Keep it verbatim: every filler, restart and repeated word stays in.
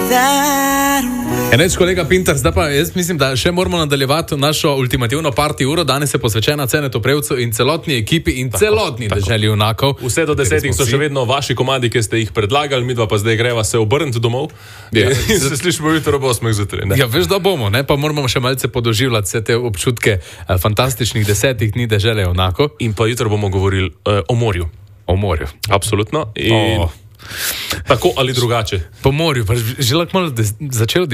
Eneč, kolega Pintar, zdaj pa jaz mislim, da še moramo nadaljevati našo ultimativno party uro. Danes je posvečena Cenetu Prevcu in celotni ekipi in tako, celotni deželi junakov. Vse do desetih so še vedno vaši komadi, ki ste jih predlagali, midva pa zdaj greva se obrniti domov. Ja. In se slišimo jutro ob osmih zjutraj. Ja, veš, da bomo, ne? Pa moramo še malce podoživljati vse te občutke eh, fantastičnih desetih dni dežele junakov. In pa jutro bomo govorili eh, o morju. O morju. Absolutno. In o. Tako ali drugače. Po morju, pa že lahko malo začel